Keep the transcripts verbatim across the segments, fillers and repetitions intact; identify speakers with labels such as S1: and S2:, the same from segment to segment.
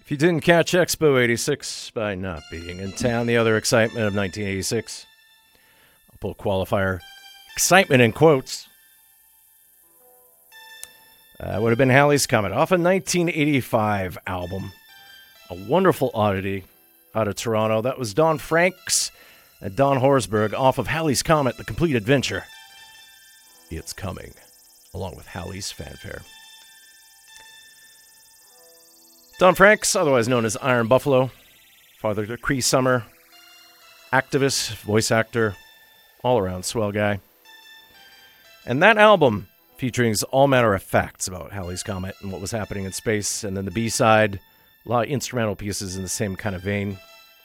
S1: If you didn't catch Expo eighty-six by not being in town, the other excitement of nineteen eighty-six, I'll pull qualifier, excitement in quotes, uh, would have been Halley's Comet off a nineteen eighty-five album. A wonderful oddity out of Toronto. That was Don Franks and Don Horsburgh off of Halley's Comet, The Complete Adventure. It's Coming, along with Halley's Fanfare. Don Franks, otherwise known as Iron Buffalo, father to Cree Summer, activist, voice actor, all-around swell guy. And that album featuring all manner of facts about Halley's Comet and what was happening in space, and then the B-side, a lot of instrumental pieces in the same kind of vein.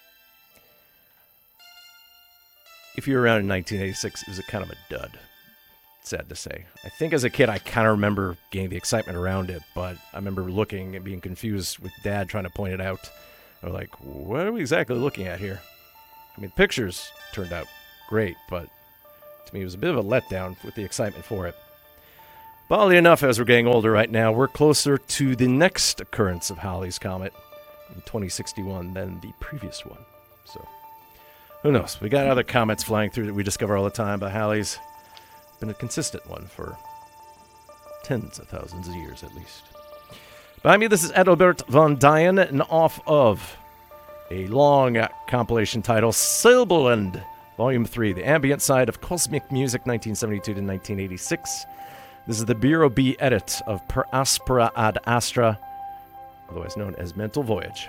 S1: If you were around in nineteen eighty-six, it was a kind of a dud. Sad to say. I think as a kid, I kind of remember getting the excitement around it, but I remember looking and being confused with Dad trying to point it out. Or like, what are we exactly looking at here? I mean, pictures turned out great, but to me, it was a bit of a letdown with the excitement for it. But oddly enough, as we're getting older right now, we're closer to the next occurrence of Halley's Comet in twenty sixty-one than the previous one. So, who knows? We got other comets flying through that we discover all the time, but Halley's been a consistent one for tens of thousands of years at least. Behind me, this is Adalbert von Dyen, and off of a long compilation title, Silberland, Volume three, the ambient side of Cosmic Music, nineteen seventy-two to nineteen eighty-six. This is the Bureau B edit of Per Aspera ad Astra, otherwise known as Mental Voyage.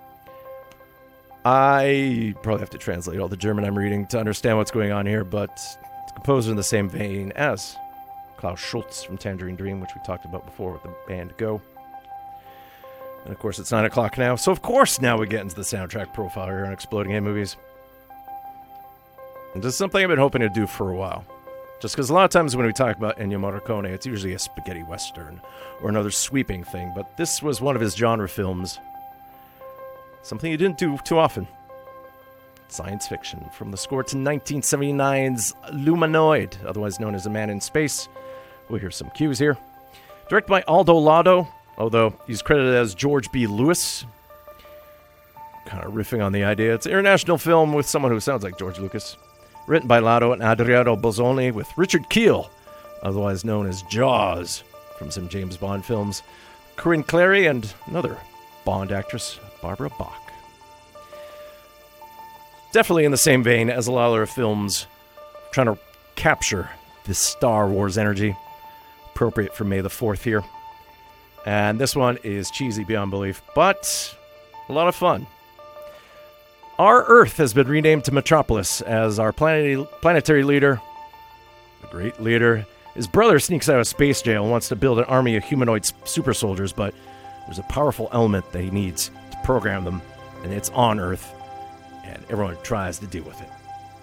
S1: I probably have to translate all the German I'm reading to understand what's going on here, but composer in the same vein as Klaus Schulze from Tangerine Dream, which we talked about before with the band Go. And of course, it's nine o'clock now, so of course now we get into the soundtrack profile here on Exploding Head Movies. And this is something I've been hoping to do for a while. Just because a lot of times when we talk about Ennio Morricone, it's usually a spaghetti western or another sweeping thing, but this was one of his genre films. Something he didn't do too often. Science fiction, from the score to nineteen seventy-nine's Lumanoid, otherwise known as A Man in Space. We'll hear some cues here. Directed by Aldo Lado, although he's credited as George B. Lewis. Kind of riffing on the idea. It's an international film with someone who sounds like George Lucas. Written by Lado and Adriano Bozzoni, with Richard Kiel, otherwise known as Jaws, from some James Bond films. Corinne Clary and another Bond actress, Barbara Bach. Definitely in the same vein as a lot of their films, trying to capture this Star Wars energy, appropriate for May the fourth here. And this one is cheesy beyond belief, but a lot of fun. Our Earth has been renamed to Metropolis as our planetary, planetary leader, the great leader. His brother sneaks out of space jail and wants to build an army of humanoid super soldiers, but there's a powerful element that he needs to program them, and it's on Earth. And everyone tries to deal with it.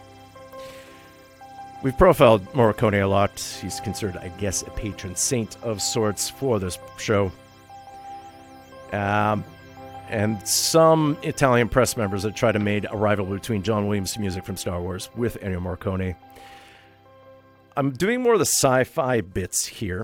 S1: We've profiled Morricone a lot. He's considered, I guess, a patron saint of sorts for this show. Um, and some Italian press members have tried to make a rival between John Williams' music from Star Wars with Ennio Morricone. I'm doing more of the sci-fi bits here.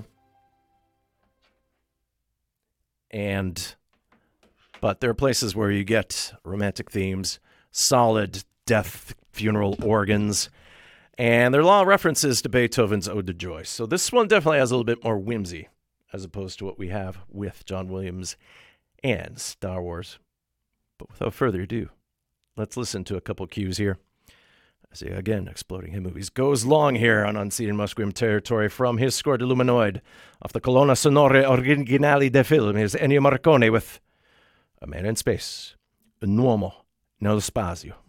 S1: And, but there are places where you get romantic themes, solid death funeral organs, and there are a lot of references to Beethoven's Ode to Joy. So this one definitely has a little bit more whimsy as opposed to what we have with John Williams and Star Wars. But without further ado, let's listen to a couple cues here. I see, again, Exploding Head Movies goes long here on Unceded Musqueam territory from his score to Lumanoid. Off the colonna sonore originali del film, here's Ennio Morricone with A Man in Space, Un uomo nello spazio.